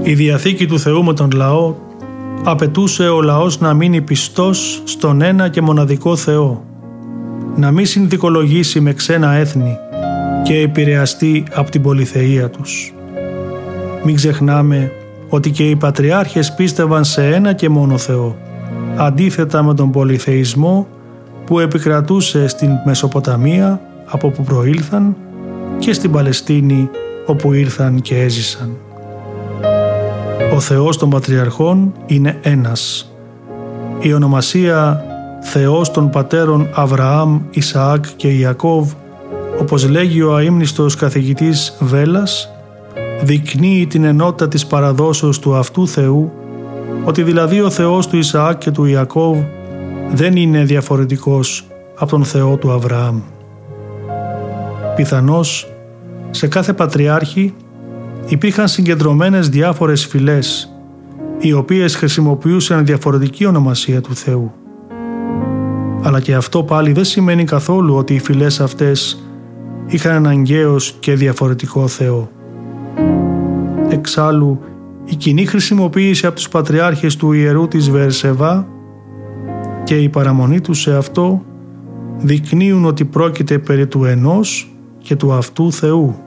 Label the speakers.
Speaker 1: Η Διαθήκη του Θεού με τον λαό απαιτούσε ο λαός να μείνει πιστός στον ένα και μοναδικό Θεό, να μην συνθηκολογήσει με ξένα έθνη και επηρεαστεί από την πολυθεΐα τους. Μην ξεχνάμε ότι και οι πατριάρχες πίστευαν σε ένα και μόνο Θεό, αντίθετα με τον πολυθεϊσμό που επικρατούσε στην Μεσοποταμία από που προήλθαν και στην Παλαιστίνη όπου ήρθαν και έζησαν. Ο Θεός των Πατριαρχών είναι ένας. Η ονομασία Θεός των πατέρων Αβραάμ, Ισαάκ και Ιακώβ, όπως λέγει ο αείμνηστος καθηγητής Βέλλας, δεικνύει την ενότητα της παραδόσεως του αυτού Θεού, ότι δηλαδή ο Θεός του Ισαάκ και του Ιακώβ δεν είναι διαφορετικός από τον Θεό του Αβραάμ. Πιθανώς σε κάθε πατριάρχη υπήρχαν συγκεντρωμένες διάφορες φυλές, οι οποίες χρησιμοποιούσαν διαφορετική ονομασία του Θεού. Αλλά και αυτό πάλι δεν σημαίνει καθόλου ότι οι φυλές αυτές είχαν αναγκαίως και διαφορετικό Θεό. Εξάλλου, η κοινή χρησιμοποίηση από τους πατριάρχες του ιερού της Βεερσεβά και η παραμονή τους σε αυτό δεικνύουν ότι πρόκειται περί του ενός και του αυτού Θεού.